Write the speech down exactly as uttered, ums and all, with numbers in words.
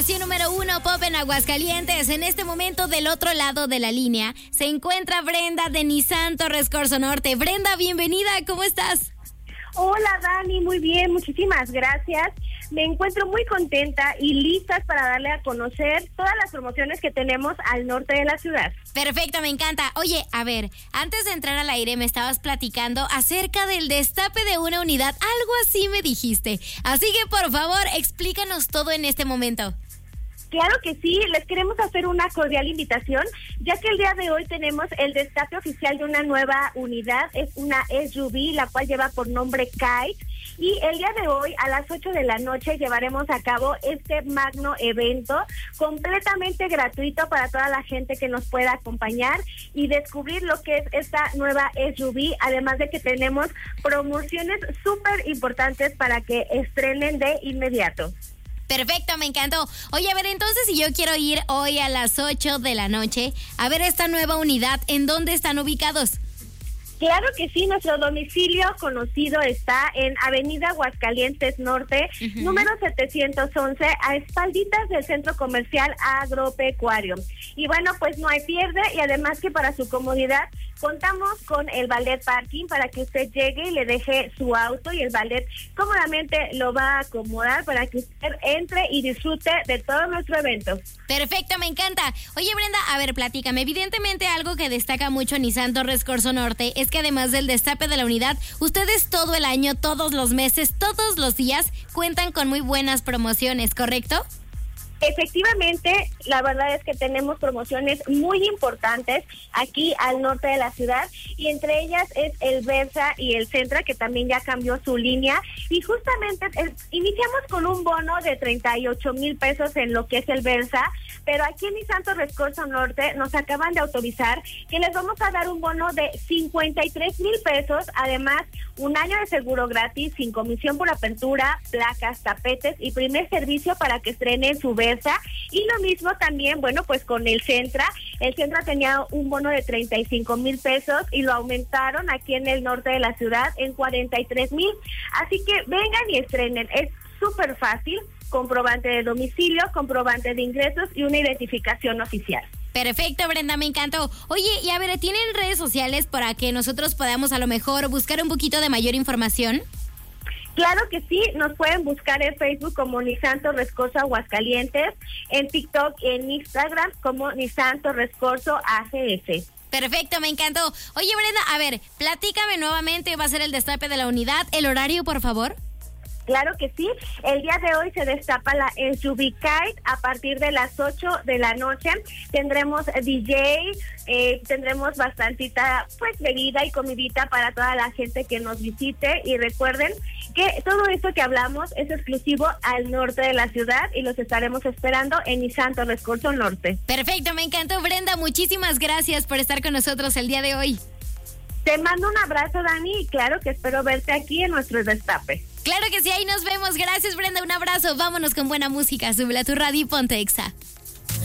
Número uno, Pop en Aguascalientes. En este momento, del otro lado de la línea, se encuentra Brenda de Nissan Torres Corzo Norte. Brenda, bienvenida, ¿cómo estás? Hola, Dani, muy bien, muchísimas gracias. Me encuentro muy contenta y listas para darle a conocer todas las promociones que tenemos al norte de la ciudad. Perfecto, me encanta. Oye, a ver, antes de entrar al aire me estabas platicando acerca del destape de una unidad. Algo así me dijiste. Así que, por favor, explícanos todo en este momento. Claro que sí, les queremos hacer una cordial invitación, ya que el día de hoy tenemos el destape oficial de una nueva unidad, es una S U V, la cual lleva por nombre Kite, y el día de hoy a las ocho de la noche llevaremos a cabo este magno evento completamente gratuito para toda la gente que nos pueda acompañar y descubrir lo que es esta nueva S U V, además de que tenemos promociones súper importantes para que estrenen de inmediato. Perfecto, me encantó. Oye, a ver, entonces si yo quiero ir hoy a las ocho de la noche a ver esta nueva unidad, ¿en dónde están ubicados? Claro que sí, nuestro domicilio conocido está en Avenida Aguascalientes Norte, uh-huh. número setecientos once, a espalditas del Centro Comercial Agropecuario. Y bueno, pues no hay pierde, y además que para su comodidad contamos con el valet parking para que usted llegue y le deje su auto y el valet cómodamente lo va a acomodar para que usted entre y disfrute de todo nuestro evento. Perfecto, me encanta. Oye, Brenda, a ver, platícame. Evidentemente algo que destaca mucho Nissan Torres Corzo Norte es que además del destape de la unidad, ustedes todo el año, todos los meses, todos los días cuentan con muy buenas promociones, ¿correcto? Efectivamente, la verdad es que tenemos promociones muy importantes aquí al norte de la ciudad, y entre ellas es el Versa y el Sentra, que también ya cambió su línea, y justamente eh, iniciamos con un bono de treinta y ocho mil pesos en lo que es el Versa, pero aquí en Nissan Torres Corzo Norte nos acaban de autorizar que les vamos a dar un bono de cincuenta y tres mil pesos, además un año de seguro gratis, sin comisión por apertura, placas, tapetes y primer servicio para que estrenen su Versa. Y lo mismo también, bueno, pues con el Sentra. El Sentra tenía un bono de treinta y cinco mil pesos y lo aumentaron aquí en el norte de la ciudad en cuarenta y tres mil. Así que vengan y estrenen. Es súper fácil. Comprobante de domicilio, comprobante de ingresos y una identificación oficial. Perfecto, Brenda, me encantó. Oye, y a ver, ¿tienen redes sociales para que nosotros podamos a lo mejor buscar un poquito de mayor información? Claro que sí, nos pueden buscar en Facebook como Nissan Torres Corzo Aguascalientes, en TikTok y en Instagram como Nissan Torres Corzo A G S. Perfecto, me encantó. Oye, Brenda, a ver, platícame nuevamente, va a ser el destape de la unidad, el horario, por favor. Claro que sí, el día de hoy se destapa la S U V Kite a partir de las ocho de la noche. Tendremos D J, eh, tendremos bastantita pues bebida y comidita para toda la gente que nos visite, y recuerden que todo esto que hablamos es exclusivo al norte de la ciudad y los estaremos esperando en Nissan Torres Corzo Norte. Perfecto, me encantó, Brenda, muchísimas gracias por estar con nosotros el día de hoy. Te mando un abrazo, Dani, y claro que espero verte aquí en nuestro destape. Claro que sí, ahí nos vemos. Gracias, Brenda, un abrazo. Vámonos con buena música. Súbela a tu radio y ponte Exa.